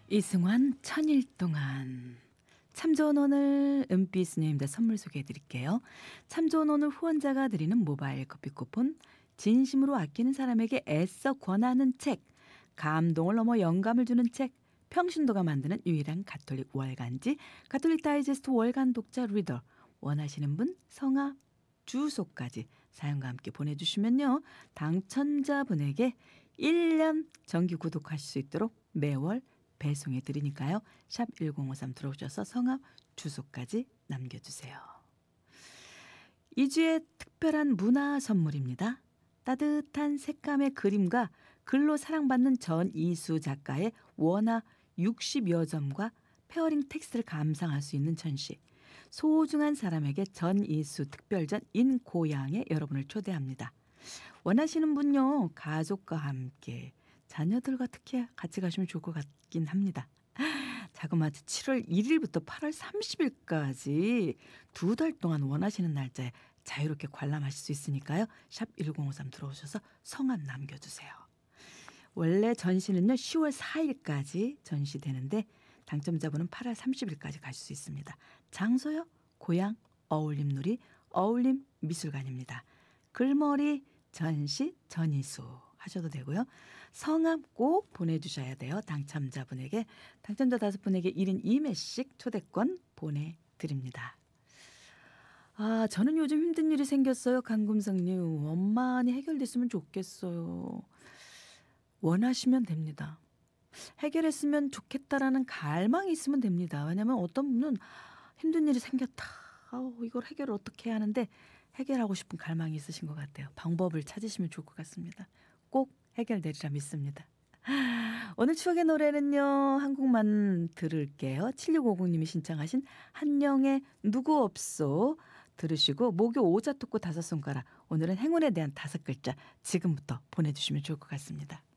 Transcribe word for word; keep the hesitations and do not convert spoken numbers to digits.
이승환 천일 동안. 참 좋은 오늘 은비스님들 선물 소개해 드릴게요. 참 좋은 오늘 후원자가 드리는 모바일 커피 쿠폰, 진심으로 아끼는 사람에게 애써 권하는 책, 감동을 넘어 영감을 주는 책, 평신도가 만드는 유일한 가톨릭 월간지 가톨릭 다이제스트 월간 독자 리더, 원하시는 분 성함 주소까지 사연과 함께 보내주시면요, 당첨자분에게 일 년 정기 구독하실 수 있도록 매월 배송해 드리니까요. 샵 일공오삼 들어오셔서 성함 주소까지 남겨주세요. 이 주의 특별한 문화 선물입니다. 따뜻한 색감의 그림과 글로 사랑받는 전이수 작가의 원화 육십여 점과 페어링 텍스트를 감상할 수 있는 전시, 소중한 사람에게 전이수 특별전 인 고향에 여러분을 초대합니다. 원하시는 분요, 가족과 함께 자녀들과 특히 같이 가시면 좋을 것 같긴 합니다. 자그마치 칠월 일일부터 팔월 삼십일까지 두 달 동안 원하시는 날짜에 자유롭게 관람하실 수 있으니까요. 샵 일공오삼 들어오셔서 성함 남겨주세요. 원래 전시는요 시월 사일까지 전시되는데 당첨자분은 팔월 삼십일까지 가실 수 있습니다. 장소요? 고향 어울림누리 어울림미술관입니다. 글머리 전시 전이수 하셔도 되고요. 성함 꼭 보내주셔야 돼요. 당첨자분에게. 당첨자 다섯 분에게 일 인 이 매씩 초대권 보내드립니다. 아, 저는 요즘 힘든 일이 생겼어요. 강금성님. 원만히 해결됐으면 좋겠어요. 원하시면 됩니다. 해결했으면 좋겠다라는 갈망이 있으면 됩니다. 왜냐하면 어떤 분은 힘든 일이 생겼다, 아우, 이걸 해결을 어떻게 해야 하는데 해결하고 싶은 갈망이 있으신 것 같아요. 방법을 찾으시면 좋을 것 같습니다. 꼭 해결되리라 믿습니다. 오늘 추억의 노래는요, 한 곡만 들을게요. 칠육오공님이 신청하신 한영의 누구 없소 들으시고, 목요 오자 토크 다섯 손가락, 오늘은 행운에 대한 다섯 글자 지금부터 보내주시면 좋을 것 같습니다.